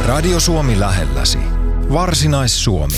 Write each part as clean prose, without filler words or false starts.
Radio Suomi lähelläsi. Varsinais-Suomi.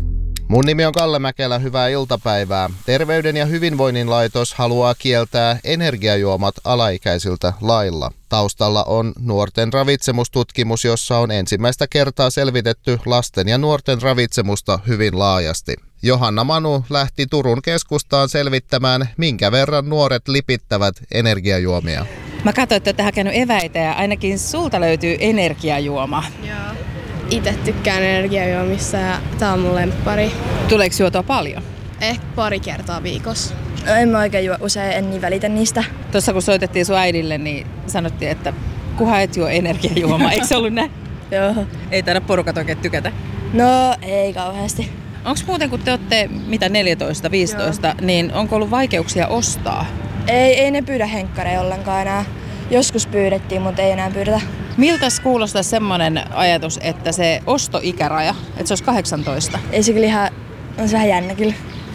Mun nimi on Kalle Mäkelä, hyvää iltapäivää. Terveyden ja hyvinvoinnin laitos haluaa kieltää energiajuomat alaikäisiltä lailla. Taustalla on nuorten ravitsemustutkimus, jossa on ensimmäistä kertaa selvitetty lasten ja nuorten ravitsemusta hyvin laajasti. Johanna Manu lähti Turun keskustaan selvittämään, minkä verran nuoret lipittävät energiajuomia. Mä katsoin, että olette hakenut eväitä ja ainakin sulta löytyy energiajuoma. Joo. Itse tykkään energiajuomissa ja tää on mun lemppari. Tuleeko juotua paljon? Ehkä pari kertaa viikossa. En mä oikein juo usein, en niin välitä niistä. Tuossa kun soitettiin sun äidille, niin sanottiin, että kuhan et juo energiajuomaa. Eikö se ollut näin? Joo. Ei taida porukat oikein tykätä. No, ei kauheasti. Onko muuten, kun te olette 14, 15, Joo. niin onko ollut vaikeuksia ostaa? Ei ne pyydä henkkareja ollenkaan enää. Joskus pyydettiin, mutta ei enää pyydetä. Miltäs kuulostaa semmoinen ajatus, että se ostoikäraja, että se olisi 18? Ei se kyllä on se vähän jännä kyllä.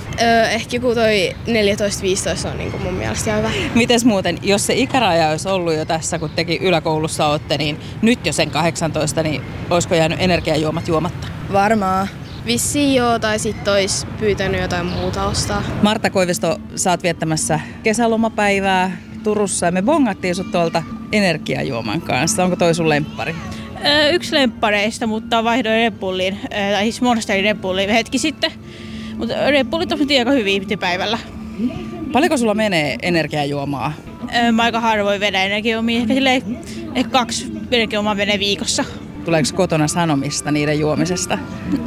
Ehkä joku toi 14-15 on niin mun mielestä ihan hyvä. Mites muuten, jos se ikäraja olisi ollut jo tässä, kun tekin yläkoulussa olette, niin nyt jo sen 18, niin olisiko jäänyt energiajuomat juomatta? Varmaan. Vissiin joo, tai sit ois pyytänyt jotain muuta ostaa. Martta Koivisto, sä oot viettämässä kesälomapäivää Turussa ja me bongattiin sut tuolta energiajuoman kanssa. Onko toi sun lemppari? Yksi lemppareista, mutta vaihdoin Red Bulliin, tai siis Monsterin Red Bulliin hetki sitten. Mutta Red Bullit on aika hyvin päivällä. Paljonko sulla menee energiajuomaa? Mä aika harvoin vedän energiajuomia, ehkä 2 energiajuomaa menee viikossa. Tuleeko kotona sanomista niiden juomisesta?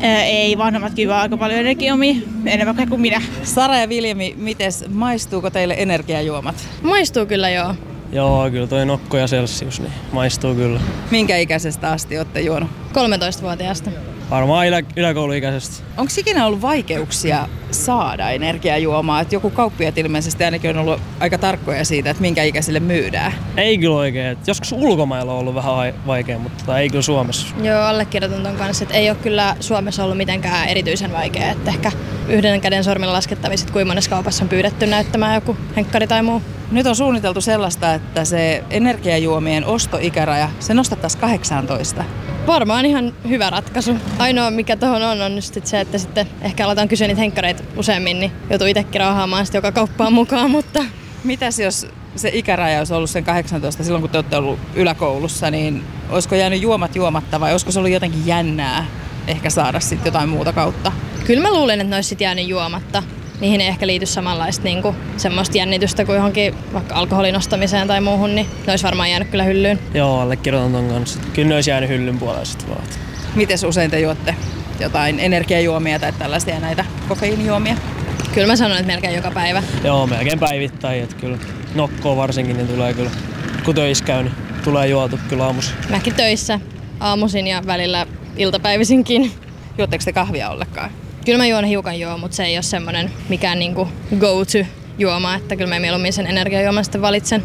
Ei, vanhemmatkin juo aika paljon energiajuomia, enemmän kuin minä. Sara ja Viljami, mites maistuuko teille energiajuomat? Maistuu kyllä joo. Joo, kyllä toi Nokko ja Celsius, niin maistuu kyllä. Minkä ikäisestä asti olette juonut? 13-vuotiaasta. Varmaan yläkouluikäisestä. Onko ikinä ollut vaikeuksia saada energiajuomaa? Että joku kauppiaat ilmeisesti ainakin on ollut aika tarkkoja siitä, että minkä ikäisille myydään. Ei kyllä oikein. Joskus ulkomailla on ollut vähän vaikea, mutta ei kyllä Suomessa. Joo, allekirjoitan ton kanssa, että ei ole kyllä Suomessa ollut mitenkään erityisen vaikea. Että ehkä yhden käden sormilla laskettaviset, kuinka monessa kaupassa on pyydetty näyttämään joku henkkari tai muu. Nyt on suunniteltu sellaista, että se energiajuomien ostoikäraja, se nostettaisiin 18. Varmaan ihan hyvä ratkaisu. Ainoa mikä tuohon on just se, että sitten ehkä aletaan kysyä niitä henkkareita useammin, niin joutuu itsekin raahaamaan sitten joka kauppaan mukaan, mutta... Mitäs jos se ikäraja olisi ollut sen 18 silloin, kun te olette ollut yläkoulussa, niin olisiko jäänyt juomat juomatta vai olisiko se ollut jotenkin jännää ehkä saada sitten jotain muuta kautta? Kyllä mä luulen, että ne olisi sitten jäänyt juomatta. Niihin ei ehkä liity samanlaista niin semmoista jännitystä kuin johonkin vaikka alkoholin ostamiseen tai muuhun, niin ne olisi varmaan jäänyt kyllä hyllyyn. Joo, allekirjoitan ton kanssa. Kyllä ne olisi jäänyt hyllyn puolelle sitten vaan. Miten usein te juotte jotain energiajuomia tai tällaisia näitä kofeiinijuomia? Kyllä mä sanon, että melkein joka päivä. Joo, melkein päivittäin. Että kyllä Nokkoa varsinkin, niin tulee kyllä, kun töissä käy, niin tulee juotu kyllä aamuisin. Mäkin töissä aamuisin ja välillä iltapäivisinkin. Juotteko te kahvia ollenkaan? Kyllä mä juon hiukan mutta se ei ole semmoinen mikään niinku go-to juoma, että kyllä mä mieluummin sen energiajuoman sitten valitsen.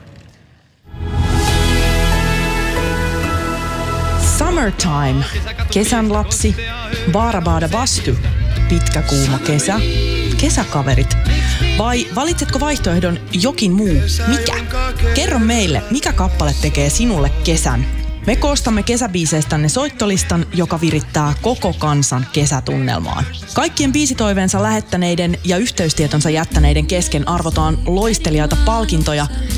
Summertime, kesän lapsi, Baarabaada Bastu, pitkä kuuma kesä, kesäkaverit. Vai valitsetko vaihtoehdon jokin muu? Mikä? Kerro meille, mikä kappale tekee sinulle kesän. Me koostamme kesäbiiseistänne soittolistan, joka virittää koko kansan kesätunnelmaan. Kaikkien biisitoiveensa lähettäneiden ja yhteystietonsa jättäneiden kesken arvotaan loistelijaita palkintoja